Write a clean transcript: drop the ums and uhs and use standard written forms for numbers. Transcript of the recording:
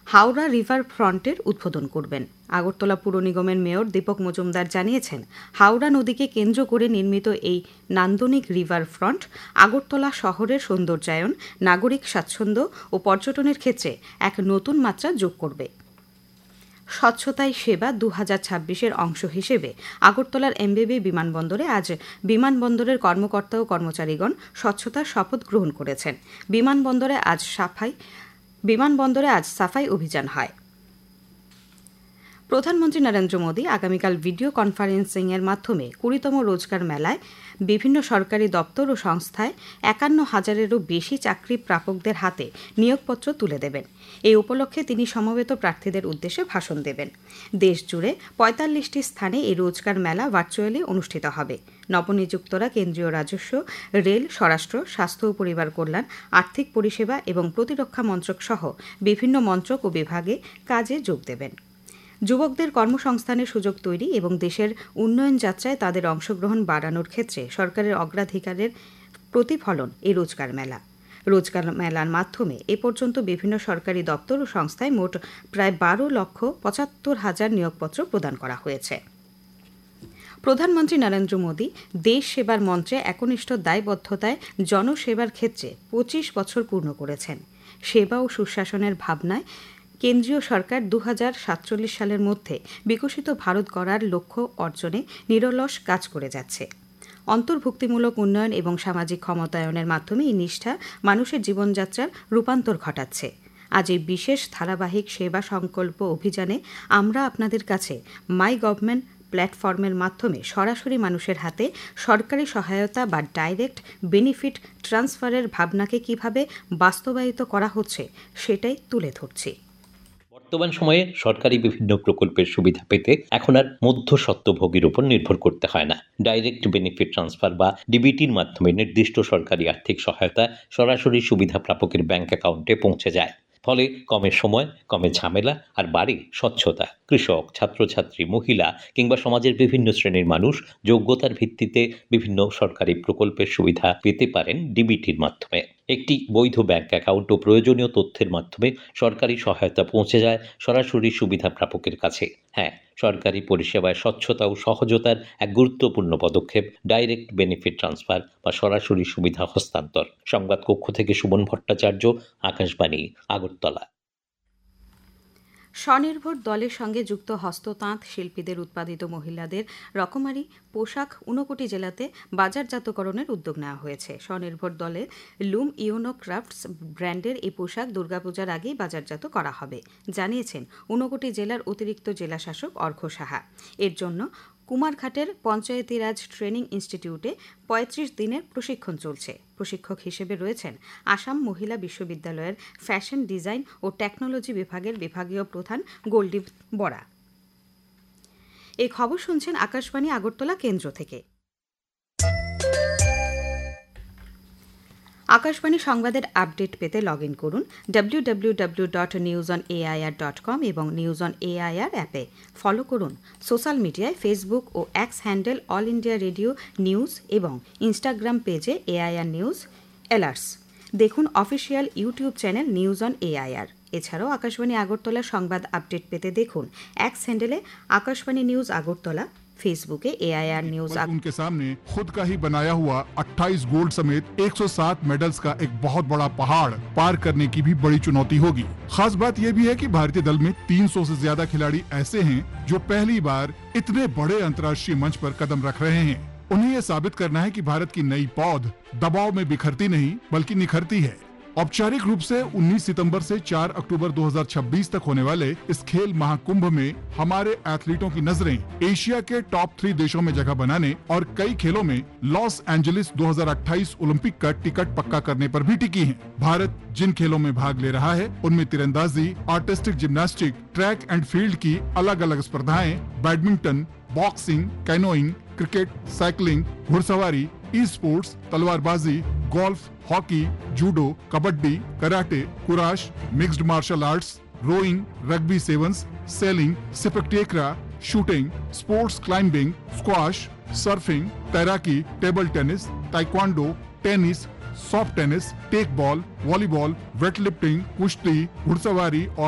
Howrah river ফ্রন্টের উদ্বোধন করবেন। আগরতলা পুর নিগমের মেয়র দীপক মজুমদার জানিয়েছেন, হাওড়া নদীকে কেন্দ্র করে নির্মিত এই নান্দনিক রিভার ফ্রন্ট আগরতলা শহরের সৌন্দর্যায়ন, নাগরিক স্বাচ্ছন্দ্য ও পর্যটনের ক্ষেত্রে এক নতুন মাত্রা যোগ করবে। স্বচ্ছতাই সেবা 2026-এর অংশ হিসেবে আগরতলার এমবিবি বিমানবন্দরে আজ বিমানবন্দরের কর্মকর্তা ও কর্মচারীগণ স্বচ্ছতার শপথ গ্রহণ করেছেন। বিমানবন্দরে আজ সাফাই অভিযান হয়। প্রধানমন্ত্রী নরেন্দ্র মোদী আগামীকাল ভিডিও কনফারেন্সিংয়ের মাধ্যমে 20তম রোজগার মেলায় বিভিন্ন সরকারি দপ্তর ও সংস্থায় 51,000-এরও বেশি চাকরি প্রাপকদের হাতে নিয়োগপত্র তুলে দেবেন। এই উপলক্ষে তিনি সমবেত প্রার্থীদের উদ্দেশ্যে ভাষণ দেবেন। দেশজুড়ে 45টি স্থানে এই রোজগার মেলা ভার্চুয়ালি অনুষ্ঠিত হবে। নবনিযুক্তরা কেন্দ্রীয় রাজস্ব, রেল, স্বরাষ্ট্র, স্বাস্থ্য ও পরিবার কল্যাণ, আর্থিক পরিষেবা এবং প্রতিরক্ষা মন্ত্রক সহ বিভিন্ন মন্ত্রক ও বিভাগে কাজে যোগ দেবেন। যুবকদের কর্মসংস্থানের সুযোগ তৈরি এবং দেশের উন্নয়ন যাত্রায় তাদের অংশগ্রহণ বাড়ানোর ক্ষেত্রে সরকারের অগ্রাধিকারের প্রতিফলন এই রোজগার মেলা। রোজগার মেলার মাধ্যমে এ পর্যন্ত বিভিন্ন সরকারি দপ্তর ও সংস্থায় মোট প্রায় 12,75,000 নিয়োগপত্র প্রদান করা হয়েছে। প্রধানমন্ত্রী নরেন্দ্র মোদী দেশ সেবার মন্ত্রে একনিষ্ঠ দায়বদ্ধতায় জনসেবার ক্ষেত্রে 25 বছর পূর্ণ করেছেন। সেবা ও সুশাসনের ভাবনায় কেন্দ্রীয় সরকার 2047 সালের মধ্যে বিকশিত ভারত গড়ার লক্ষ্য অর্জনে নিরলস কাজ করে যাচ্ছে। অন্তর্ভুক্তিমূলক উন্নয়ন এবং সামাজিক ক্ষমতায়নের মাধ্যমে এই নিষ্ঠা মানুষের জীবনযাত্রার রূপান্তর ঘটাচ্ছে। আজ এই বিশেষ ধারাবাহিক সেবা সংকল্প অভিযানে আমরা আপনাদের কাছে মাই গভর্নমেন্ট প্ল্যাটফর্মের মাধ্যমে সরাসরি মানুষের হাতে সরকারি সহায়তা বা ডাইরেক্ট বেনিফিট ট্রান্সফারের ভাবনাকে কিভাবে বাস্তবায়িত করা হচ্ছে সেটাই তুলে ধরছি। বর্তমান সময়ে সরকারি বিভিন্ন প্রকল্পের সুবিধা পেতে এখন আর মধ্যস্বত্বভোগীর উপর নির্ভর করতে হয় না। ডাইরেক্ট বেনিফিট ট্রান্সফার বা ডিবিটির মাধ্যমে নির্দিষ্ট সরকারি আর্থিক সহায়তা সরাসরি সুবিধা প্রাপকের ব্যাংক অ্যাকাউন্টে পৌঁছে যায়। ফলে কমে সময়, কমে ঝামেলা আর বাড়ে স্বচ্ছতা। কৃষক, ছাত্রছাত্রী, মহিলা কিংবা সমাজের বিভিন্ন শ্রেণীর মানুষ যোগ্যতার ভিত্তিতে বিভিন্ন সরকারি প্রকল্পের সুবিধা পেতে পারেন ডিবিটির মাধ্যমে। একটি বৈধ ব্যাংক অ্যাকাউন্ট ও প্রয়োজনীয় তথ্যের মাধ্যমে সরকারি সহায়তা পৌঁছে যায় সরাসরি সুবিধা প্রাপকের কাছে। হ্যাঁ, সরকারি পরিষেবায় স্বচ্ছতা ও সহজতার এক গুরুত্বপূর্ণ পদক্ষেপ ডাইরেক্ট বেনিফিট ট্রান্সফার বা সরাসরি সুবিধা হস্তান্তর। সংবাদ কক্ষ থেকে সুমন ভট্টাচার্য, আকাশবাণী, আগরতলা। স্বনির্ভর দলের সঙ্গে যুক্ত হস্ততাঁত শিল্পীদের উৎপাদিত মহিলাদের রকমারি পোশাক 59টি জেলাতে বাজারজাতকরণের উদ্যোগ নেওয়া হয়েছে। স্বনির্ভর দলের লুম ইউনো ক্রাফটস ব্র্যান্ডের এই পোশাক দুর্গাপূজার আগেই বাজারজাত করা হবে, জানিয়েছেন 59টি জেলার অতিরিক্ত জেলাশাসক অর্ঘ্য সাহা। এর জন্য কুমারঘাটের পঞ্চায়েতি রাজ ট্রেনিং ইনস্টিটিউটে 35 দিনের প্রশিক্ষণ চলছে। প্রশিক্ষক হিসেবে রয়েছেন আসাম মহিলা বিশ্ববিদ্যালয়ের ফ্যাশন ডিজাইন ও টেকনোলজি বিভাগের বিভাগীয় প্রধান গোলদীপ বরা। এই খবর শুনছেন আকাশবাণী আগরতলা কেন্দ্র থেকে। আকাশবাণী সংবাদের আপডেট পেতে লগ ইন করুন www.newsonair.com এবং নিউজ অন এআইআর অ্যাপে। ফলো করুন সোশ্যাল মিডিয়ায় ফেসবুক ও x handle all India radio news এবং ইনস্টাগ্রাম পেজে এআইআর নিউজ এলার্টস। দেখুন official YouTube channel news on AIR. এছাড়াও আকাশবাণী আগরতলার সংবাদ আপডেট পেতে দেখুন এক্স হ্যান্ডেলে Akashvani news Agartala, फेसबुके AIR news. उनके सामने खुद का ही बनाया हुआ 28 गोल्ड समेत 107 मेडल्स का एक बहुत बड़ा पहाड़ पार करने की भी बड़ी चुनौती होगी। खास बात यह भी है कि भारतीय दल में 300 से ज्यादा खिलाड़ी ऐसे हैं जो पहली बार इतने बड़े अंतर्राष्ट्रीय मंच पर कदम रख रहे हैं। उन्हें यह साबित करना है कि भारत की नई पौध दबाव में बिखरती नहीं बल्कि निखरती है। औपचारिक रूप से 19 सितंबर से 4 अक्टूबर 2026 तक होने वाले इस खेल महाकुंभ में हमारे एथलीटों की नजरें एशिया के टॉप 3 देशों में जगह बनाने और कई खेलों में लॉस एंजलिस 2028 ओलंपिक का टिकट पक्का करने पर भी टिकी हैं। भारत जिन खेलों में भाग ले रहा है उनमें तीरंदाजी, artistic gymnastic, track and field की अलग अलग स्पर्धाएं, badminton, boxing, canoeing, cricket, cycling, घुड़सवारी, ई स्पोर्ट्स, तलवारबाजी, golf, hockey, judo, kabaddi, karate, kurash, mixed martial arts, rowing, rugby sevens, selling, सिपक टेकरा, shooting, sports climbing, squash, surfing, तैराकी, table tennis, taekwondo, tennis, soft tennis, take ball, volleyball, weight lifting, कुश्ती, घुड़सवारी और